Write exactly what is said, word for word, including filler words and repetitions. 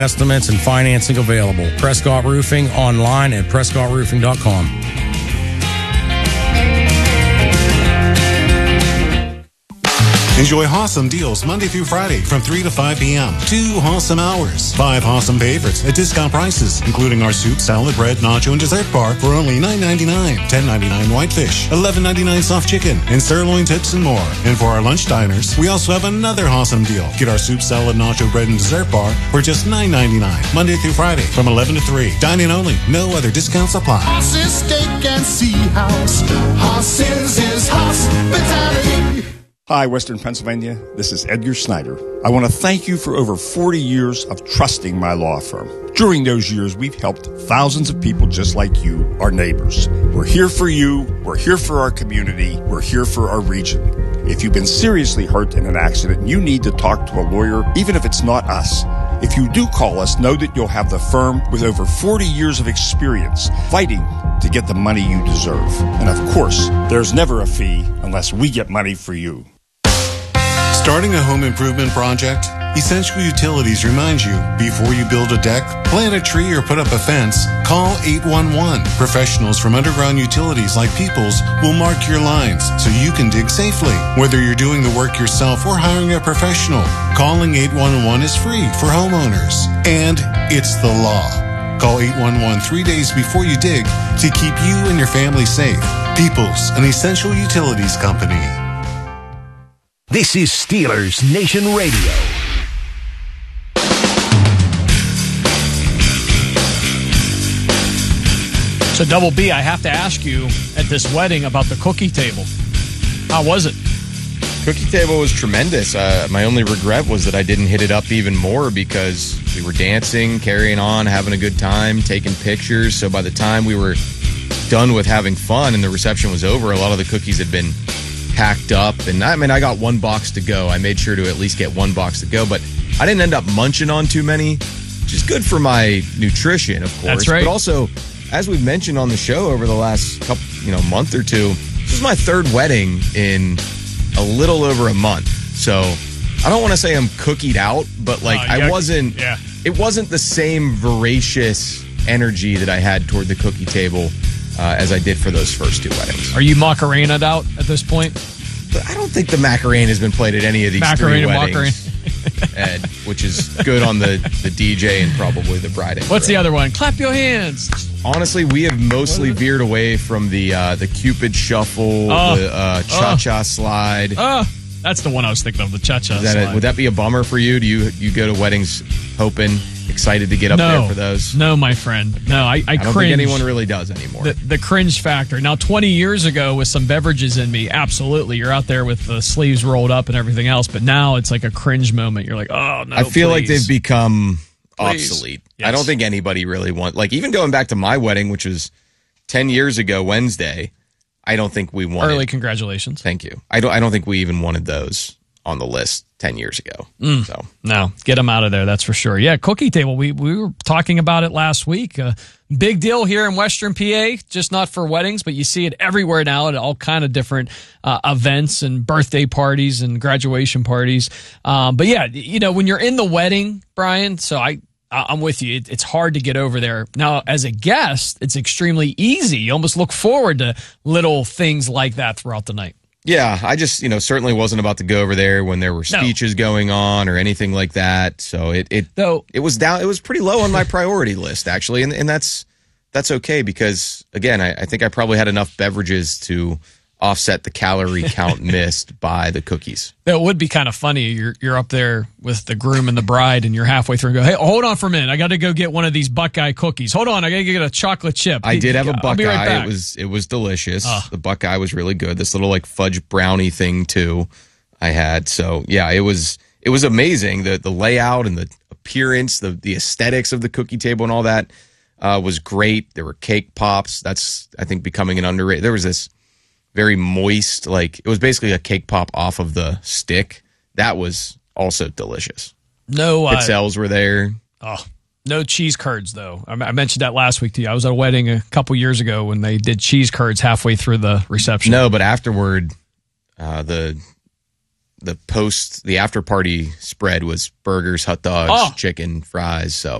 Estimates and financing available. Prescott Roofing online at prescott roofing dot com. Enjoy Hossam deals Monday through Friday from three to five p.m. Two Hossam hours. Five Hossam favorites at discount prices, including our soup, salad, bread, nacho, and dessert bar for only nine ninety-nine, ten ninety-nine whitefish, eleven ninety-nine soft chicken, and sirloin tips and more. And for our lunch diners, we also have another Hossam deal. Get our soup, salad, nacho, bread, and dessert bar for just nine ninety-nine, Monday through Friday from eleven to three. Dine-in only. No other discounts apply. Hoss's Steak and Sea House. Hoss's is hospitality. Hi, Western Pennsylvania. This is Edgar Snyder. I want to thank you for over forty years of trusting my law firm. During those years, we've helped thousands of people just like you, our neighbors. We're here for you. We're here for our community. We're here for our region. If you've been seriously hurt in an accident, you need to talk to a lawyer, even if it's not us. If you do call us, know that you'll have the firm with over forty years of experience fighting to get the money you deserve. And of course, there's never a fee unless we get money for you. Starting a home improvement project? Essential Utilities reminds you, before you build a deck, plant a tree, or put up a fence, call eight one one. Professionals from Underground Utilities like Peoples will mark your lines so you can dig safely. Whether you're doing the work yourself or hiring a professional, calling eight one one is free for homeowners. And it's the law. Call eight one one three days before you dig to keep you and your family safe. Peoples, an Essential Utilities company. This is Steelers Nation Radio. So, Double B, I have to ask you at this wedding about the cookie table. How was it? Cookie table was tremendous. Uh, my only regret was that I didn't hit it up even more because we were dancing, carrying on, having a good time, taking pictures. So by the time we were done with having fun and the reception was over, a lot of the cookies had been packed up. And I mean, I got one box to go. I made sure to at least get one box to go, but I didn't end up munching on too many, which is good for my nutrition, of course. That's right. But also, as we've mentioned on the show over the last couple, you know, month or two, this is my third wedding in a little over a month. So I don't want to say I'm cookied out, but like uh, yeah, I wasn't, yeah. it wasn't the same voracious energy that I had toward the cookie table uh, as I did for those first two weddings. Are you Macarena'd out at this point? But I don't think the Macarena has been played at any of these Macarena, three weddings. Macarena. Ed, which is good on the, the D J and probably the bride. And What's groom. the other one? Clap your hands. Honestly, we have mostly veered away from the uh, the Cupid Shuffle, Oh. the uh, Cha-Cha Oh. Slide. Oh, that's the one I was thinking of, the Cha-Cha Is that slide. it? Would that be a bummer for you? Do you you go to weddings hoping, excited to get up no, there for those? No, my friend. No, I, I, I don't cringe. think anyone really does anymore. The, the cringe factor. Now, twenty years ago with some beverages in me, absolutely. You're out there with the sleeves rolled up and everything else, but now it's like a cringe moment. You're like, oh, no, I feel like please. they've become Please. obsolete. Yes. I don't think anybody really want, like even going back to my wedding, which was ten years ago Wednesday, I don't think we wanted. Early congratulations. Thank you. I don't, I don't think we even wanted those on the list ten years ago. Mm. So No, get them out of there. That's for sure. Yeah, cookie table. We we were talking about it last week. Uh, big deal here in Western P A, just not for weddings, but you see it everywhere now at all kind of different uh, events and birthday parties and graduation parties. Um, but yeah, you know, when you're in the wedding, Brian, so I, I'm with you. It, it's hard to get over there. Now, as a guest, it's extremely easy. You almost look forward to little things like that throughout the night. yeah, I just, you know, certainly wasn't about to go over there when there were speeches no. going on or anything like that. So it it Though, it was down. It was pretty low on my priority list, actually, and and that's that's okay because again, I, I think I probably had enough beverages to offset the calorie count missed by the cookies. That would be kind of funny. You're you're up there with the groom and the bride, and you're halfway through and go, hey, hold on for a minute. I got to go get one of these Buckeye cookies. Hold on, I got to get a chocolate chip. I did have a I'll Buckeye. be right back. It was it was delicious. Oh. The Buckeye was really good. This little like fudge brownie thing too, I had. So yeah, it was it was amazing. The the layout and the appearance, the the aesthetics of the cookie table and all that uh, was great. There were cake pops. That's I think becoming an underrated. There was this very moist, like it was basically a cake pop off of the stick. That was also delicious. No, uh, pizzelles were there. Oh, no cheese curds though. I, I mentioned that last week to you. I was at a wedding a couple years ago when they did cheese curds halfway through the reception. No, but afterward, uh, the the post, the after party spread was burgers, hot dogs, Oh. chicken, fries. So